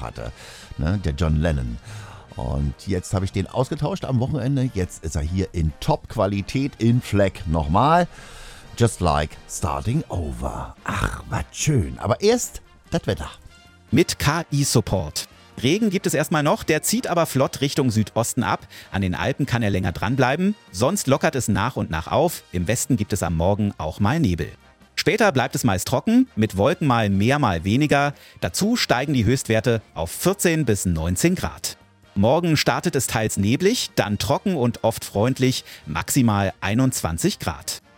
hatte, ne? Der John Lennon. Und jetzt habe ich den ausgetauscht am Wochenende. Jetzt ist er hier in Top-Qualität in Fleck nochmal. Just like starting over. Ach, was schön. Aber erst das Wetter. Mit KI-Support. Regen gibt es erstmal noch, der zieht aber flott Richtung Südosten ab. An den Alpen kann er länger dranbleiben. Sonst lockert es nach und nach auf. Im Westen gibt es am Morgen auch mal Nebel. Später bleibt es meist trocken, mit Wolken mal mehr, mal weniger. Dazu steigen die Höchstwerte auf 14 bis 19 Grad. Morgen startet es teils neblig, dann trocken und oft freundlich, maximal 21 Grad.